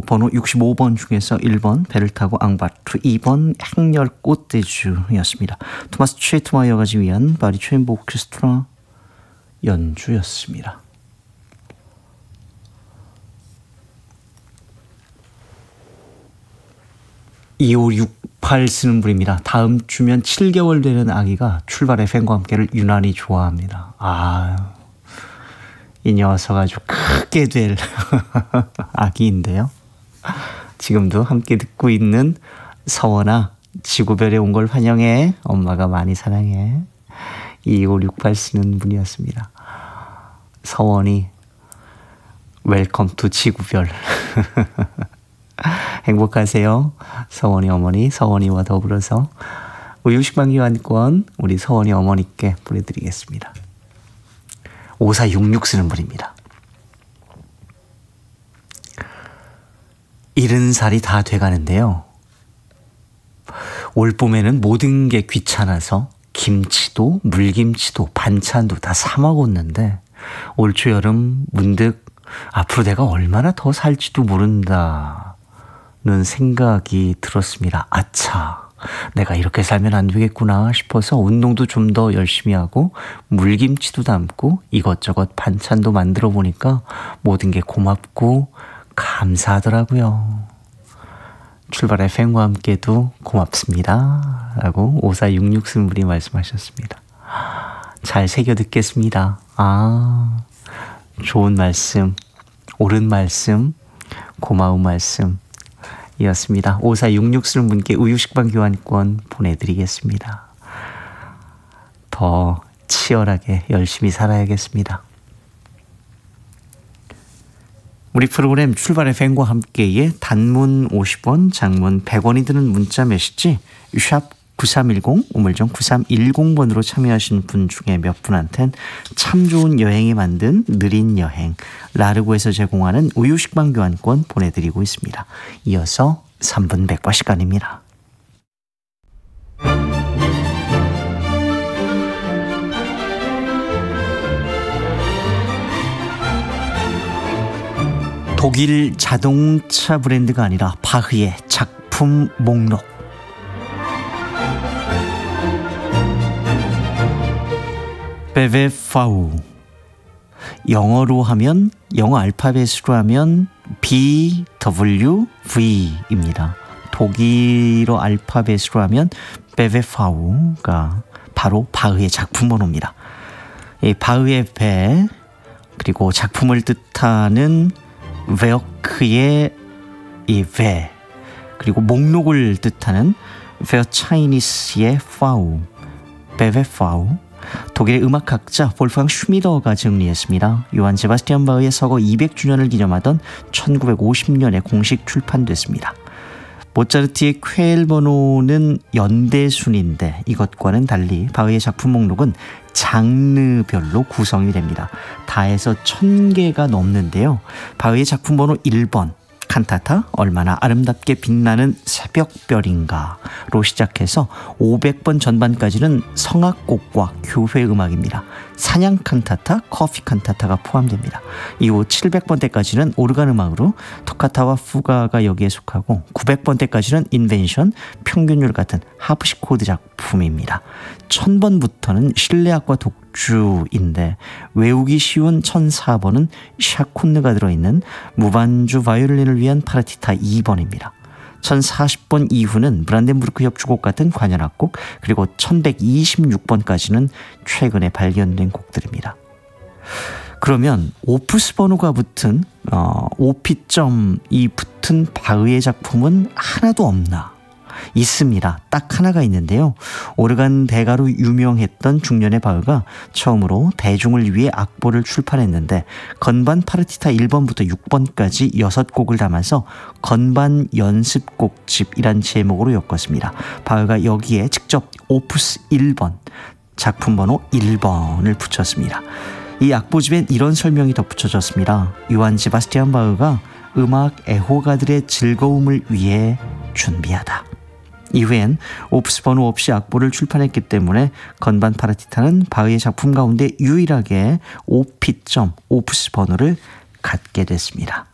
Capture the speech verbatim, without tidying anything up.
번호 육십오 번 중에서 일 번 배를 타고 앙바투, 이 번 행렬 꽃대주였습니다. 토마스 최트마이어가 지휘한 바리 쳔보 오케스트라 연주였습니다. 이오육팔 쓰는 분입니다. 다음 주면 칠 개월 되는 아기가 출발 에프엠과 함께를 유난히 좋아합니다. 아, 이 녀석 아주 크게 될 아기인데요. 지금도 함께 듣고 있는 서원아, 지구별에 온 걸 환영해. 엄마가 많이 사랑해. 이오육팔 쓰는 분이었습니다. 서원이 웰컴 투 지구별. 행복하세요. 서원이 어머니, 서원이와 더불어서 우유식빵 교환권 우리 서원이 어머니께 보내드리겠습니다. 오사육육 쓰는 분입니다. 일흔 살이 다 돼가는데요. 올 봄에는 모든 게 귀찮아서 김치도 물김치도 반찬도 다 사 먹었는데 올 초 여름 문득 앞으로 내가 얼마나 더 살지도 모른다는 생각이 들었습니다. 아차, 내가 이렇게 살면 안 되겠구나 싶어서 운동도 좀 더 열심히 하고 물김치도 담고 이것저것 반찬도 만들어 보니까 모든 게 고맙고 감사하더라고요. 출발 에프엠과 함께도 고맙습니다 라고 오사육육 쓴 분이 말씀하셨습니다. 잘 새겨 듣겠습니다. 아, 좋은 말씀, 옳은 말씀, 고마운 말씀 이었습니다. 오사육육 쓰는 분께 우유식빵 교환권 보내드리겠습니다. 더 치열하게 열심히 살아야겠습니다. 우리 프로그램 출발 에프엠과 함께의 단문 오십 원, 장문 백 원이 드는 문자 메시지 샵 구삼일공, 우물정 구삼일공 번으로 참여하신 분 중에 몇 분한텐 참 좋은 여행이 만든 느린 여행 라르고에서 제공하는 우유식빵 교환권 보내드리고 있습니다. 이어서 삼 분 백과 시간입니다. 독일 자동차 브랜드가 아니라 바흐의 작품 목록. 베베파우. 영어로 하면, 영어 알파벳으로 하면 비 더블유 브이입니다. 독일어 알파벳으로 하면 베베파우가 바로 바흐의 작품 번호입니다. 이 바흐의 배, 그리고 작품을 뜻하는 웨어크의 이 웨, 그리고 목록을 뜻하는 웨어차이니스의 파우, 베베파우. 독일의 음악학자 볼프강 슈미더가 정리했습니다. 요한 세바스티안 바흐의 서거 이백 주년을 기념하던 천구백오십 년에 공식 출판됐습니다. 모차르트의 쾌엘 번호는 연대순인데 이것과는 달리 바흐의 작품 목록은 장르별로 구성이 됩니다. 다 해서 천 개가 넘는데요. 바흐의 작품 번호 일 번 칸타타 얼마나 아름답게 빛나는 새벽별인가로 시작해서 오백 번 전반까지는 성악곡과 교회 음악입니다. 사냥 칸타타, 커피 칸타타가 포함됩니다. 이후 칠백 번대까지는 오르간 음악으로 토카타와 푸가가 여기에 속하고 구백 번대까지는 인벤션, 평균율 같은 하프시코드 작품입니다. 천 번부터는 실내악과 독주인데 외우기 쉬운 천사 번은 샤콘느가 들어있는 무반주 바이올린을 위한 파르티타 이 번입니다. 천사십 번 이후는 브란덴부르크 협주곡 같은 관현악곡, 그리고 천백이십육 번까지는 최근에 발견된 곡들입니다. 그러면 오프스 번호가 붙은 어, 오피점이 붙은 바흐의 작품은 하나도 없나? 있습니다. 딱 하나가 있는데요. 오르간 대가로 유명했던 중년의 바흐가 처음으로 대중을 위해 악보를 출판했는데 건반 파르티타 일 번부터 육 번까지 여섯 곡을 담아서 건반 연습곡집이란 제목으로 엮었습니다. 바흐가 여기에 직접 오프스 일 번, 작품 번호 일 번을 붙였습니다. 이 악보집엔 이런 설명이 덧붙여졌습니다. 요한 세바스티안 바흐가 음악 애호가들의 즐거움을 위해 준비하다. 이후엔 오프스 번호 없이 악보를 출판했기 때문에 건반 파르티타는 바흐의 작품 가운데 유일하게 오피점, 오프스 번호를 갖게 됐습니다.